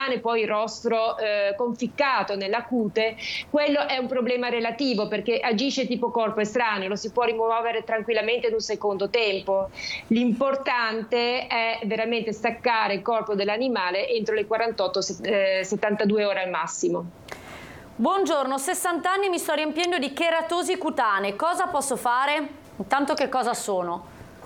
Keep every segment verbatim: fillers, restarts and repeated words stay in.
poi il rostro eh, conficcato nella cute, quello è un problema relativo perché agisce tipo corpo estraneo, lo si può rimuovere tranquillamente in un secondo tempo. L'importante è veramente staccare il corpo dell'animale entro le quarantotto settantadue ore al massimo. Buongiorno, sessanta anni, mi sto riempiendo di cheratosi cutanee, cosa posso fare? Intanto che cosa sono?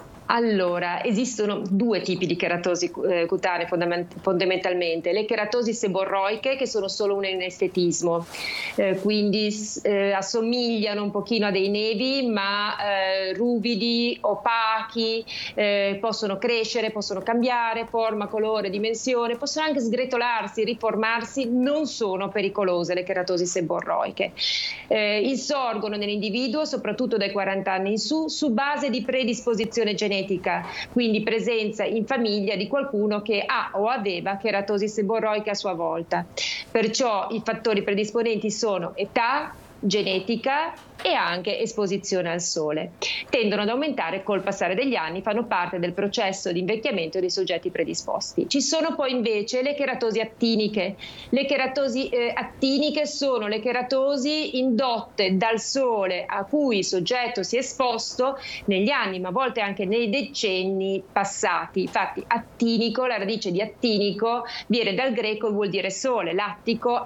Allora, esistono due tipi di cheratosi eh, cutanee fondamentalmente, le cheratosi seborroiche che sono solo un estetismo, eh, quindi eh, assomigliano un pochino a dei nevi ma eh, ruvidi, opachi, eh, possono crescere, possono cambiare forma, colore, dimensione, possono anche sgretolarsi, riformarsi, non sono pericolose le cheratosi seborroiche. Eh, insorgono nell'individuo soprattutto dai quaranta anni in su, su base di predisposizione genetica, quindi presenza in famiglia di qualcuno che ha o aveva cheratosi seborroica a sua volta. Perciò i fattori predisponenti sono età, genetica e anche esposizione al sole. Tendono ad aumentare col passare degli anni, fanno parte del processo di invecchiamento dei soggetti predisposti. Ci sono poi invece le cheratosi attiniche. Le cheratosi eh, attiniche sono le cheratosi indotte dal sole a cui il soggetto si è esposto negli anni, ma a volte anche nei decenni passati. Infatti attinico, la radice di attinico viene dal greco e vuol dire sole, l'attico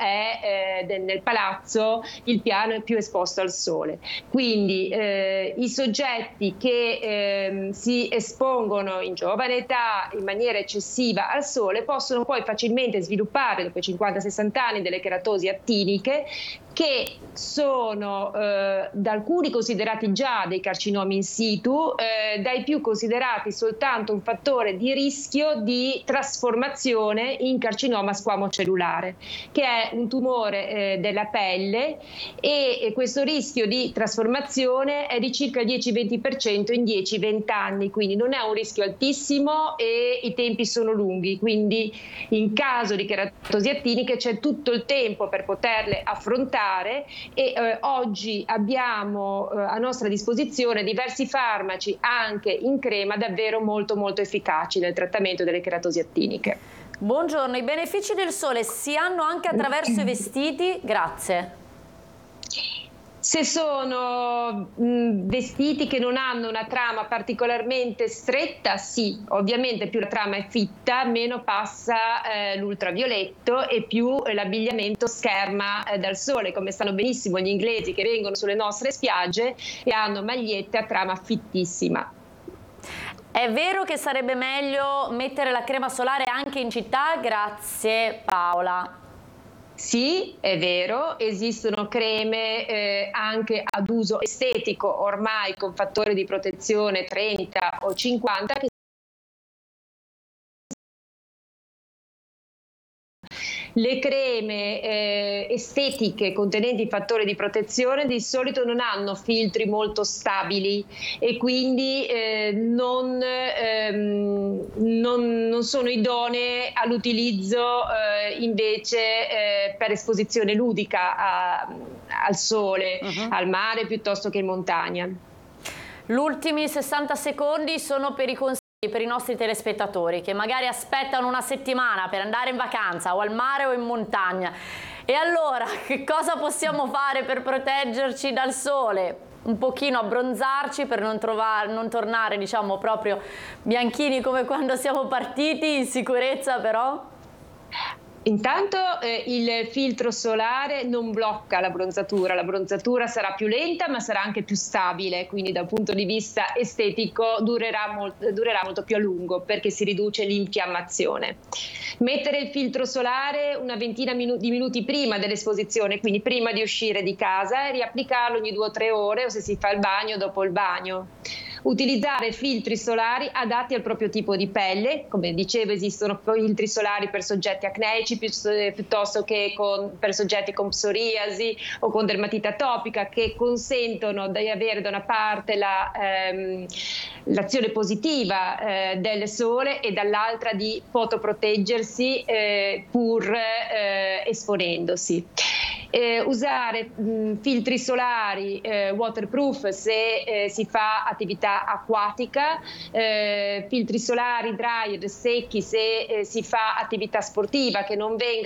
è eh, nel palazzo il piano più esposto al sole. Quindi eh, i soggetti che eh, si espongono in giovane età in maniera eccessiva al sole possono poi facilmente sviluppare dopo i cinquanta sessanta anni delle cheratosi attiniche, che sono eh, da alcuni considerati già dei carcinomi in situ, eh, dai più considerati soltanto un fattore di rischio di trasformazione in carcinoma squamocellulare, che è un tumore eh, della pelle, e, e questo rischio di trasformazione è di circa il dieci venti per cento in dieci venti anni, quindi non è un rischio altissimo e i tempi sono lunghi, quindi in caso di cheratosi attiniche c'è tutto il tempo per poterle affrontare e eh, oggi abbiamo eh, a nostra disposizione diversi farmaci anche in crema davvero molto molto efficaci nel trattamento delle cheratosi attiniche. Buongiorno, i benefici del sole si hanno anche attraverso i vestiti? Grazie. Se sono mh, vestiti che non hanno una trama particolarmente stretta, sì, ovviamente più la trama è fitta, meno passa eh, l'ultravioletto e più eh, l'abbigliamento scherma eh, dal sole, come sanno benissimo gli inglesi che vengono sulle nostre spiagge e hanno magliette a trama fittissima. È vero che sarebbe meglio mettere la crema solare anche in città? Grazie Paola. Sì, è vero, esistono creme eh, anche ad uso estetico ormai con fattori di protezione trenta o cinquanta che le creme eh, estetiche contenenti fattori di protezione di solito non hanno filtri molto stabili e quindi eh, non, ehm, non, non sono idonee all'utilizzo eh, invece eh, per esposizione ludica a, al sole, uh-huh. al mare piuttosto che in montagna. Gli ultimi sessanta secondi sono per i consigli per i nostri telespettatori che magari aspettano una settimana per andare in vacanza o al mare o in montagna. E allora che cosa possiamo fare per proteggerci dal sole? Un pochino abbronzarci per non, trovare, non tornare diciamo proprio bianchini come quando siamo partiti, in sicurezza però? Intanto eh, il filtro solare non blocca la bronzatura, la bronzatura sarà più lenta ma sarà anche più stabile, quindi dal punto di vista estetico durerà, molt- durerà molto più a lungo perché si riduce l'infiammazione. Mettere il filtro solare una ventina minu- di minuti prima dell'esposizione, quindi prima di uscire di casa, e riapplicarlo ogni due o tre ore o se si fa il bagno dopo il bagno. Utilizzare filtri solari adatti al proprio tipo di pelle, come dicevo esistono filtri solari per soggetti acneici piuttosto che con, per soggetti con psoriasi o con dermatite atopica, che consentono di avere da una parte la, ehm, l'azione positiva eh, del sole e dall'altra di fotoproteggersi eh, pur eh, esponendosi. Eh, usare mh, filtri solari eh, waterproof se eh, si fa attività acquatica, eh, filtri solari dryer secchi se eh, si fa attività sportiva, che non venga